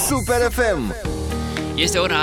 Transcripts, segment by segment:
Super FM. Este ora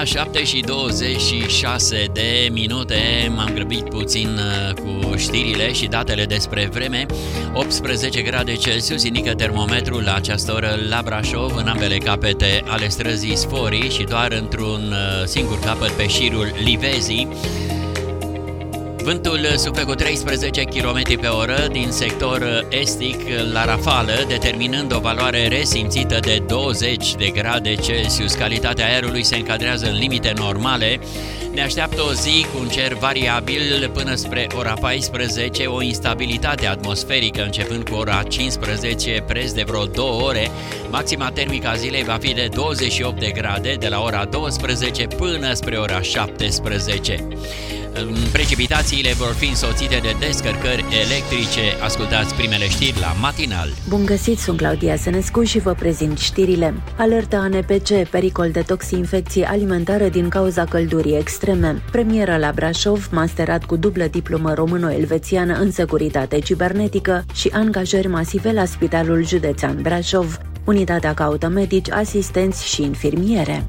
7:26 de minute. M-am grăbit puțin cu știrile și datele despre vreme. 18 grade Celsius indică termometrul la această oră la Brașov, în ambele capete ale străzii Sforii și doar într-un singur capăt pe șirul Livezii. Vântul suflă cu 13 km pe oră din sector estic la rafală, determinând o valoare resimțită de 20 de grade Celsius. Calitatea aerului se încadrează în limite normale. Ne așteaptă o zi cu un cer variabil până spre ora 14, o instabilitate atmosferică începând cu ora 15, preț de vreo 2 ore. Maxima termică a zilei va fi de 28 de grade de la ora 12 până spre ora 17. Precipitațiile vor fi însoțite de descărcări electrice. Ascultați primele știri la Matinal. Bun găsit, sunt Claudia Sănescu și vă prezint știrile. Alertă ANPC, pericol de toxinfecție alimentară din cauza căldurii extreme. Premieră la Brașov, masterat cu dublă diplomă româno-elvețiană în securitate cibernetică și angajări masive la Spitalul Județean Brașov. Unitatea caută medici, asistenți și infirmiere.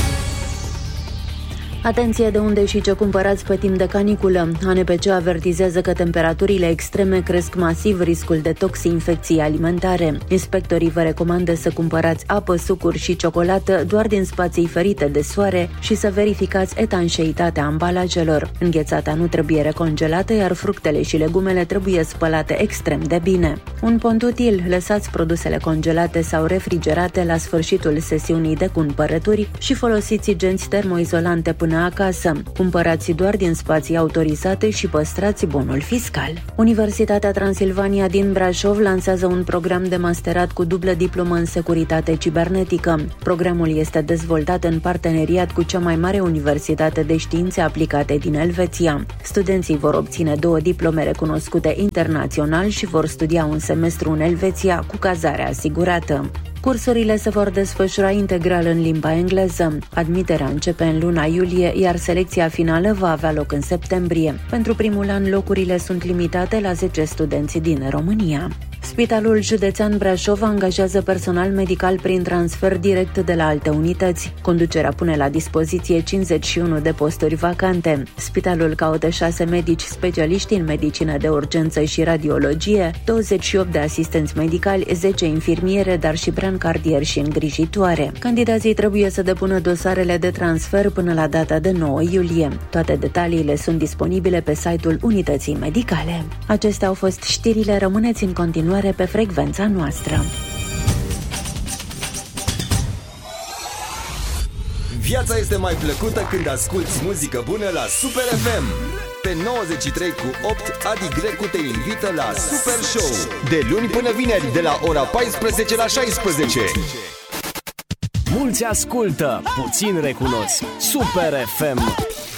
Atenție de unde și ce cumpărați pe timp de caniculă. ANPC avertizează că temperaturile extreme cresc masiv riscul de toxinfecții alimentare. Inspectorii vă recomandă să cumpărați apă, sucuri și ciocolată doar din spații ferite de soare și să verificați etanșeitatea ambalajelor. Înghețata nu trebuie recongelată, iar fructele și legumele trebuie spălate extrem de bine. Un pont util: lăsați produsele congelate sau refrigerate la sfârșitul sesiunii de cumpărături și folosiți genți termoizolante până acasă. Cumpărați doar din spații autorizate și păstrați bonul fiscal. Universitatea Transilvania din Brașov lansează un program de masterat cu dublă diplomă în securitate cibernetică. Programul este dezvoltat în parteneriat cu cea mai mare universitate de științe aplicate din Elveția. Studenții vor obține 2 diplome recunoscute internațional și vor studia un semestru în Elveția cu cazare asigurată. Cursurile se vor desfășura integral în limba engleză. Admiterea începe în luna iulie, iar selecția finală va avea loc în septembrie. Pentru primul an, locurile sunt limitate la 10 studenți din România. Spitalul Județean Brașov angajează personal medical prin transfer direct de la alte unități. Conducerea pune la dispoziție 51 de posturi vacante. Spitalul caută 6 medici specialiști în medicină de urgență și radiologie, 28 de asistenți medicali, 10 infirmiere, dar și brancardieri și îngrijitoare. Candidații trebuie să depună dosarele de transfer până la data de 9 iulie. Toate detaliile sunt disponibile pe site-ul unității medicale. Acestea au fost știrile, rămâneți în continuare pe frecvența noastră. Viața este mai plăcută când asculti muzică bună la Super FM. Pe 93,8 Adi Grecu te invită la Super Show, de luni până vineri, de la ora 14 la 16. Mulți ascultă, puțin recunosc. Super FM.